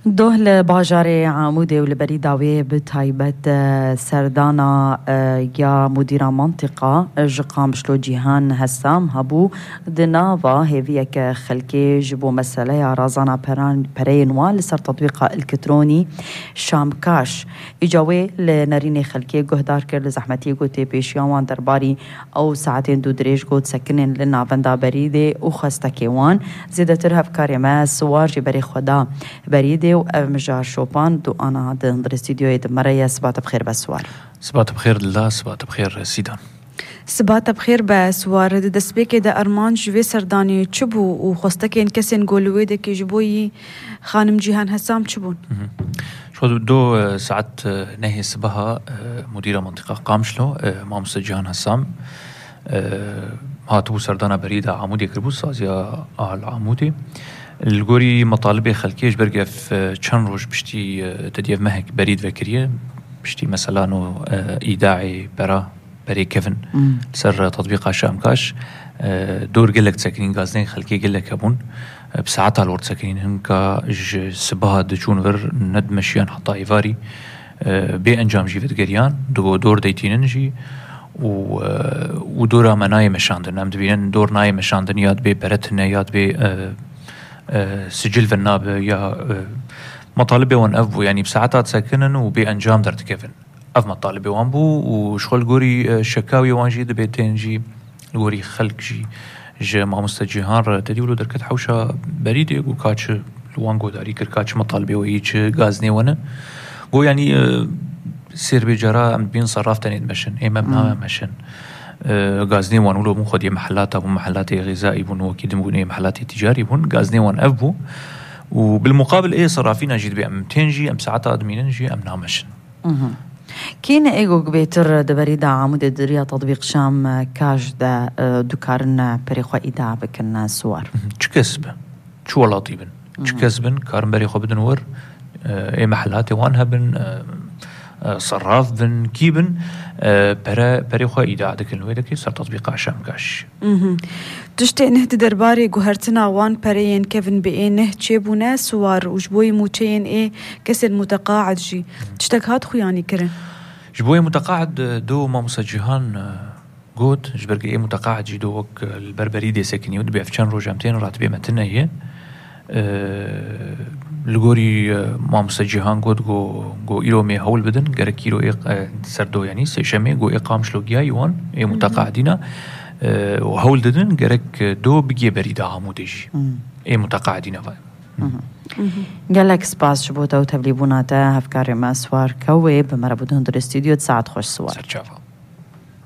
دوه لباجار عمودي ولبري داوي بتايبت سردانا يا مدير منطقة جقام شلو جيهان هسام هبو دنافا هيفيك خلكي جبو مسألة يا رازانا برينوا لسر تطبيق الكتروني شامكاش إجاوي لنريني خلكي قهدار كر لزحمتي قوتي بيشيوان درباري أو ساعتين دو دريج قوت سكنين لنا بندا بريدي وخستكيوان زيادة ترهف كاريما سوار جبري خدا بريدي ومجار شوبان دو أنا دندر استديو مريا صباح بخير بسوار. صباح بخير لله، صباح بخير سيدان. صباح بخير بسوار دسبيك دا أرمان جوي سرداني تشبو وخستكين كسين قولوي دكي جبوي خانم جيهان هسام تشبون. شو دو ساعات نهي صباحا مدير منطقة قامشلو مامس جيهان هسام هاتو سردانا بريدة عمودي كربوس سازيا العمودي الجوري مطالبه خلكيش برجع في چند روز بشتي تديف مهك بريد فكريه بشتي مثلا انه ايداعي بري كيفن سر تطبيق شامكاش دور قلك ساكنين غازين خلكي قلك ابون بساعتها الورد ساكنين هنكا سبها دجون فر ند مشيان حطا ايفاري بانجام جي فدقريان دور ديتيننجي ودورا مناي مشاندن ام دبينن دور ناي مشاندن ياد بي برتنا ياد بي سجل فناب يا مطالبه وان افو يعني بساعتها ساكنن وبانجام درت كيفن اف مطالبه وان بو وشغل غوري شكاوي وان جي دبيتين جي غوري خلق جي ما مستجيهان تديولو دركت حوشه بريدي وكاتش لوان غو داري كركاتش مطالبه ويج غازني وانا غو يعني سير بجرا ام بين صرافتني مشن امام مشن غازني وان ولو مخدي محلات ابو محلات غذائي بون وكيدموني محلات تجاري بون غازني وان ابو وبالمقابل ايه صرافينا جيد بام تنجي ام ساعات ادمينجي ام نامشن كين ايغو بيتر دبريدا عمود دريا تطبيق شام كاش دا دكارن بريخو ايدا بكن سوار تشكسب شو والله طيبن تشكسبن كارن بريخو بدن ور اي محلات وان هبن صراف بن كيبن بريخو إيدا عدك الويدكي صار تطبيق عشام كاش تشتي انه درباري قهرتنا وان بريين كيفن بإيه تشيبونا سوار وجبوي موتين ايه كسر متقاعد جي تشتك هاد خياني كرن جبوي متقاعد دو ما مسجهان قود جبرقي ايه متقاعد جي دوك البربريدي ساكني ودبي افشان روجامتين راتبي متنا هي لغوري ما مسجهان قد جو إيرو مي هول بدن غيرك إيرو سردو يعني سيشمي جو إقام شلوغيا يوان إيه متقاعدين وهول ددن غيرك دو بيجي بريد عموديجي إيه متقاعدين قالك سباس شبوتا وتبليبوناتا هفكاري ما سوار كوي بمرا بدون در استوديو تساعد خوش سوار